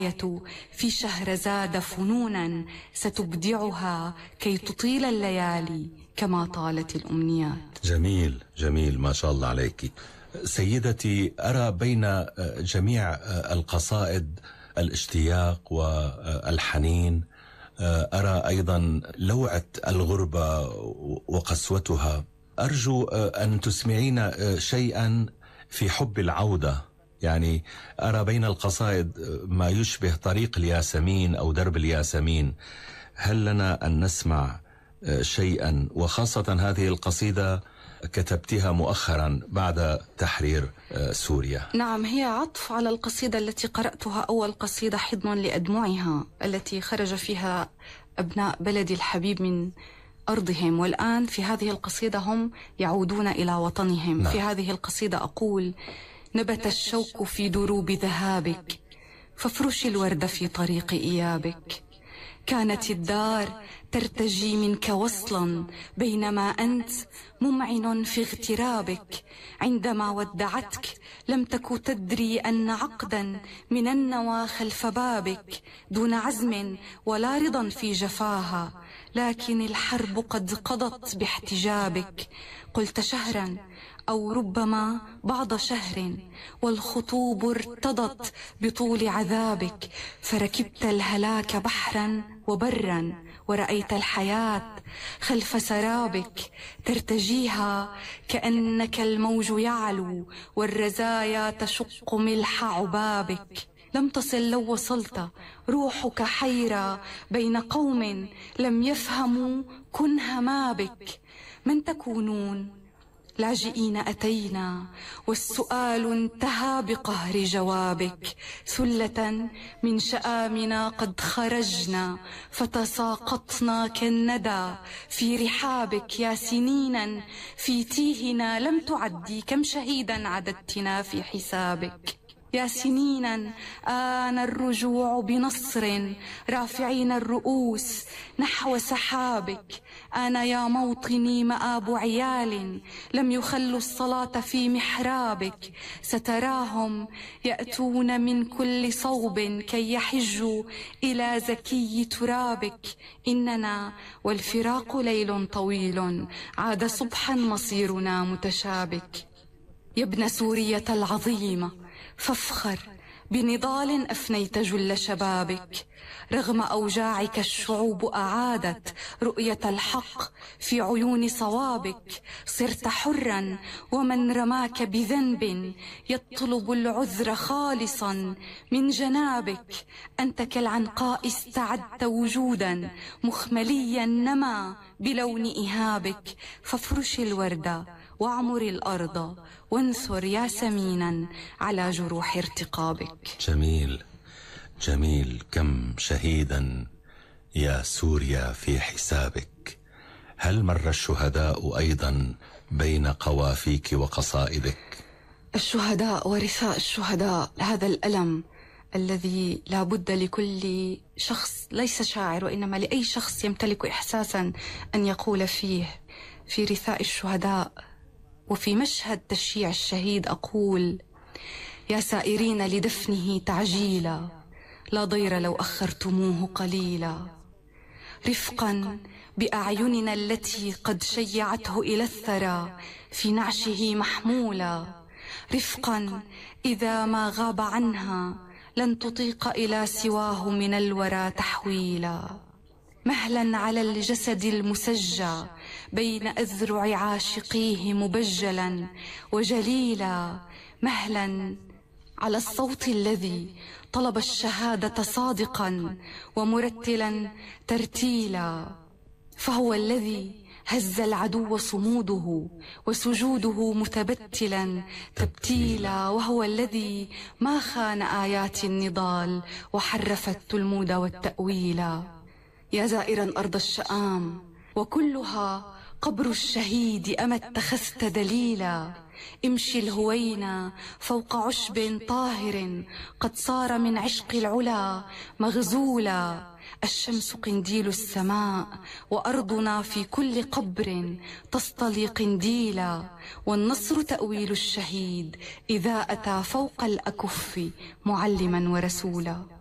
في شهرزاد فنونا ستبدعها كي تطيل الليالي كما طالت الأمنيات. جميل جميل، ما شاء الله عليك سيدتي. أرى بين جميع القصائد الاشتياق والحنين، أرى أيضا لوعة الغربة وقسوتها. أرجو أن تسمعين شيئا في حب العودة. يعني أرى بين القصائد ما يشبه طريق الياسمين أو درب الياسمين. هل لنا أن نسمع شيئا؟ وخاصة هذه القصيدة كتبتها مؤخرا بعد تحرير سوريا. نعم، هي عطف على القصيدة التي قرأتها أول قصيدة، حضن لأدمعها، التي خرج فيها أبناء بلدي الحبيب من أرضهم، والآن في هذه القصيدة هم يعودون إلى وطنهم. في هذه القصيدة أقول: نبت الشوك في دروب ذهابك، فافرش الورد في طريق إيابك. كانت الدار ترتجي منك وصلا، بينما أنت ممعن في اغترابك. عندما ودعتك لم تك تدري أن عقدا من النوى خلف بابك، دون عزم ولا رضا في جفاها، لكن الحرب قد قضت باحتجابك. قلت شهرا أو ربما بعض شهر، والخطوب ارتضت بطول عذابك. فركبت الهلاك بحرا وبرا، ورأيت الحياة خلف سرابك. ترتجيها كأنك الموج يعلو، والرزايا تشق ملح عبابك. لم تصل لو وصلت، روحك حيرة بين قوم لم يفهموا كنه ما بك. من تكونون؟ لاجئين أتينا، والسؤال انتهى بقهر جوابك. ثلة من شآمنا قد خرجنا، فتساقطنا كالندى في رحابك. يا سنينا في تيهنا لم تعدي، كم شهيدا عددتنا في حسابك. يا سنينا آن الرجوع بنصر، رافعين الرؤوس نحو سحابك. أنا يا موطني مآب عيال لم يخلوا الصلاة في محرابك. ستراهم يأتون من كل صوب كي يحجوا إلى زكي ترابك. إننا والفراق ليل طويل، عاد صبحا مصيرنا متشابك. يا ابن سورية العظيمة، فافخر بنضال أفنيت جل شبابك. رغم أوجاعك الشعوب أعادت رؤية الحق في عيون صوابك. صرت حرا، ومن رماك بذنب يطلب العذر خالصا من جنابك. أنت كالعنقاء استعدت وجودا، مخمليا نما بلون إهابك. فافرش الورد واعمر الأرض، وانثر ياسمينا على جروح ارتقابك. جميل جميل. كم شهيدا يا سوريا في حسابك. هل مر الشهداء أيضا بين قوافيك وقصائدك؟ الشهداء ورثاء الشهداء، هذا الألم الذي لا بد لكل شخص، ليس شاعر وإنما لأي شخص يمتلك إحساسا أن يقول فيه. في رثاء الشهداء وفي مشهد تشييع الشهيد أقول: يا سائرين لدفنه تعجيلا، لا ضير لو أخرتموه قليلا. رفقا بأعيننا التي قد شيعته إلى الثرى، في نعشه محمولا. رفقا إذا ما غاب عنها، لن تطيق إلى سواه من الورى تحويلا. مهلا على الجسد المسجى بين أذرع عاشقيه مبجلا وجليلا. مهلا على الصوت الذي طلب الشهادة صادقا ومرتلا ترتيلا. فهو الذي هز العدو صموده، وسجوده متبتلا تبتيلا. وهو الذي ما خان آيات النضال، وحرف التلمود والتأويلا. يا زائرا أرض الشآم، وكلها قبر الشهيد، أما اتخذت دليلا. امشي الهوينا فوق عشب طاهر، قد صار من عشق العلا مغزولا. الشمس قنديل السماء، وأرضنا في كل قبر تصطلي قنديلا. والنصر تأويل الشهيد إذا أتى فوق الأكف معلما ورسولا.